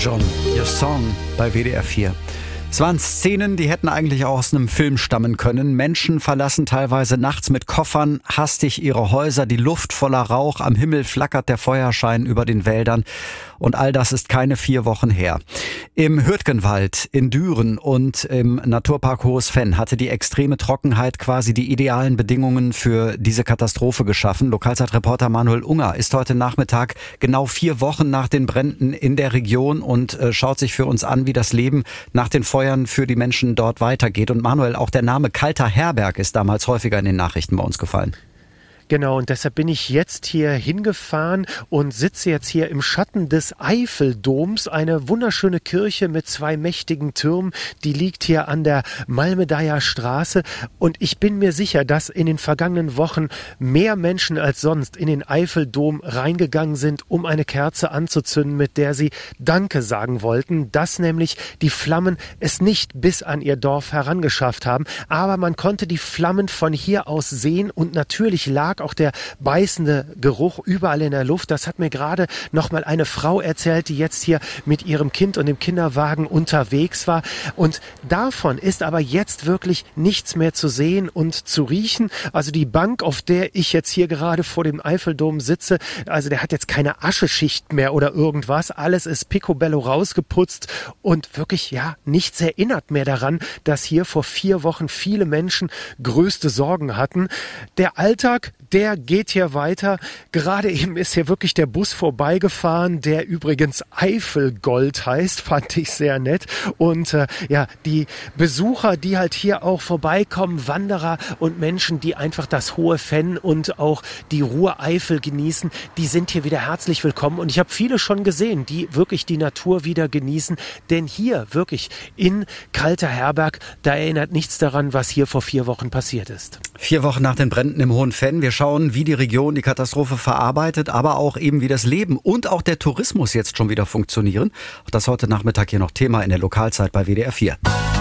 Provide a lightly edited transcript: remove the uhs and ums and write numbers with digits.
John, Your Song bei WDR 4. Es waren Szenen, die hätten eigentlich auch aus einem Film stammen können. Menschen verlassen teilweise nachts mit Koffern hastig ihre Häuser, die Luft voller Rauch, am Himmel flackert der Feuerschein über den Wäldern. Und all das ist keine 4 Wochen her. Im Hürtgenwald, in Düren und im Naturpark Hohes Venn hatte die extreme Trockenheit quasi die idealen Bedingungen für diese Katastrophe geschaffen. Lokalzeitreporter Manuel Unger ist heute Nachmittag genau 4 Wochen nach den Bränden in der Region und schaut sich für uns an, wie das Leben nach den Feuern für die Menschen dort weitergeht. Und Manuel, auch der Name Kalter Herberg ist damals häufiger in den Nachrichten bei uns gefallen. Genau, und deshalb bin ich jetzt hier hingefahren und sitze jetzt hier im Schatten des Eiffeldoms, eine wunderschöne Kirche mit 2 mächtigen Türmen, die liegt hier an der Malmedeier Straße, und ich bin mir sicher, dass in den vergangenen Wochen mehr Menschen als sonst in den Eiffeldom reingegangen sind, um eine Kerze anzuzünden, mit der sie Danke sagen wollten, dass nämlich die Flammen es nicht bis an ihr Dorf herangeschafft haben, aber man konnte die Flammen von hier aus sehen, und natürlich lag auch der beißende Geruch überall in der Luft. Das hat mir gerade noch mal eine Frau erzählt, die jetzt hier mit ihrem Kind und dem Kinderwagen unterwegs war. Und davon ist aber jetzt wirklich nichts mehr zu sehen und zu riechen. Also die Bank, auf der ich jetzt hier gerade vor dem Eiffeldom sitze, also der hat jetzt keine Ascheschicht mehr oder irgendwas. Alles ist picobello rausgeputzt und wirklich, ja, nichts erinnert mehr daran, dass hier vor 4 Wochen viele Menschen größte Sorgen hatten. Der Alltag, der geht hier weiter. Gerade eben ist hier wirklich der Bus vorbeigefahren, der übrigens Eifelgold heißt, fand ich sehr nett. Und die Besucher, die halt hier auch vorbeikommen, Wanderer und Menschen, die einfach das Hohe Venn und auch die Ruhr-Eifel genießen, die sind hier wieder herzlich willkommen. Und ich habe viele schon gesehen, die wirklich die Natur wieder genießen. Denn hier wirklich in Kalter Herberg, da erinnert nichts daran, was hier vor 4 Wochen passiert ist. 4 Wochen nach den Bränden im Hohen Venn. Wir schauen, wie die Region die Katastrophe verarbeitet, aber auch eben, wie das Leben und auch der Tourismus jetzt schon wieder funktionieren. Auch das heute Nachmittag hier noch Thema in der Lokalzeit bei WDR 4.